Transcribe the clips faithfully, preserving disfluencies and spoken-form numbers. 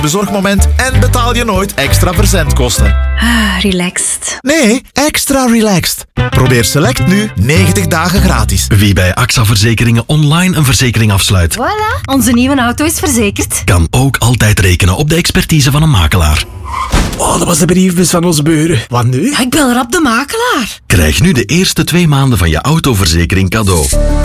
bezorgmoment en betaal je nooit extra verzendkosten. Ah, relaxed. Nee, extra relaxed. Probeer Select nu negentig dagen gratis. Wie bij A X A Verzekeringen online een verzekering afsluit, Voilà, onze nieuwe auto is verzekerd. kan ook altijd rekenen op de expertise van een makelaar. Oh, dat was de briefbus van onze buren. Wat nu? Ja, ik bel rap de makelaar. Krijg nu de eerste twee maanden van je autoverzekering cadeau.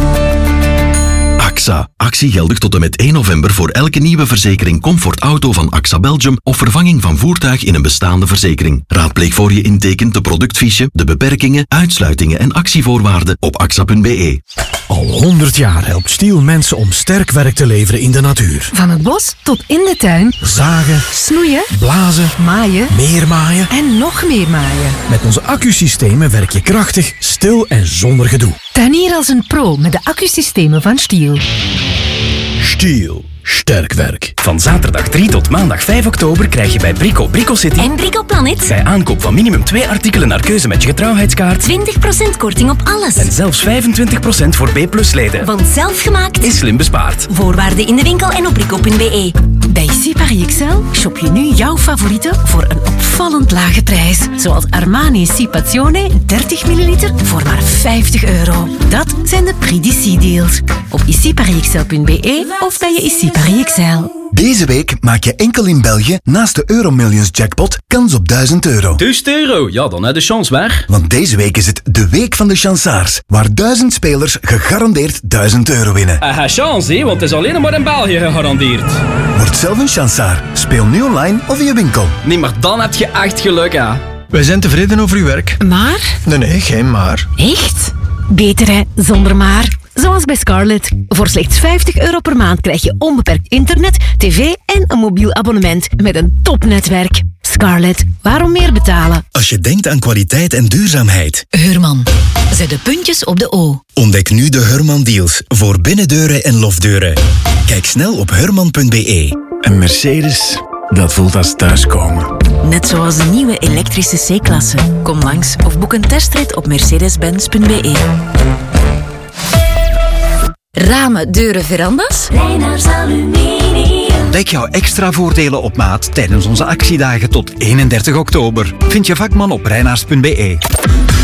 A X A. Actie geldig tot en met één november voor elke nieuwe verzekering Comfort Auto van A X A Belgium of vervanging van voertuig in een bestaande verzekering. Raadpleeg voor je intekent de productfiche, de beperkingen, uitsluitingen en actievoorwaarden op axa punt be. Al honderd jaar helpt Stiel mensen om sterk werk te leveren in de natuur. Van het bos tot in de tuin. Zagen, Snoeien, blazen, maaien meermaaien. en nog meer maaien. Met onze accusystemen werk je krachtig, stil en zonder gedoe. Tuinier als een pro met de accusystemen van Stiel. Stiel. Sterk werk. Van zaterdag drie tot maandag vijf oktober krijg je bij Brico Brico City En Brico Planet. bij aankoop van minimum twee artikelen naar keuze met je getrouwheidskaart twintig procent korting op alles. en zelfs vijfentwintig procent voor B plus leden. Want zelf gemaakt Is slim bespaard. Voorwaarden in de winkel en op brico punt be. Bij Sipari X L shop je nu jouw favorieten voor een opvallend lage prijs. Zoals Armani Sipazione dertig milliliter voor maar vijftig euro. Dat zijn de Prix d'Ici deals. Op isipari x l punt be of bij je Isipari X L. Deze week maak je enkel in België naast de Euromillions jackpot kans op duizend euro. duizend euro? Ja, dan heb je de chance waar. Want deze week is het de week van de chansaars, waar duizend spelers gegarandeerd duizend euro winnen. Hij heeft chance, hè, want het is alleen maar in België gegarandeerd. Word zelf een chansaar. Speel nu online of in je winkel. Nee, maar dan heb je echt geluk, hè. Wij zijn tevreden over uw werk. Maar? Nee, nee, geen maar. Echt? Beter hè, zonder maar. Zoals bij Scarlett. Voor slechts vijftig euro per maand krijg je onbeperkt internet, tv en een mobiel abonnement met een topnetwerk. Scarlett, waarom meer betalen? Als je denkt aan kwaliteit en duurzaamheid, Heurman. Zet de puntjes op de O. ontdek nu de Heurman deals voor binnendeuren en lofdeuren. Kijk snel op heurman punt be. Een Mercedes, dat voelt als thuiskomen. Net zoals de nieuwe elektrische C-klasse. Kom langs of boek een testrit op mercedes benz punt be. Ramen, deuren, verandas? Reynars Aluminium. Ontdek jouw extra voordelen op maat tijdens onze actiedagen tot eenendertig oktober. Vind je vakman op reinaars punt be.